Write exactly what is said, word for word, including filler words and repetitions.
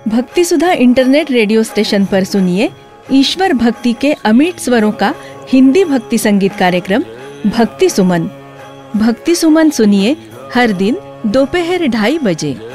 भक्ति सुधा internet radio station पर सुनिए ईश्वर भक्ति के अमिट स्वरों का हिंदी भक्ति संगीत कार्यक्रम भक्ति सुमन। भक्ति सुमन सुनिए हर दिन दोपहर ढाई बजे।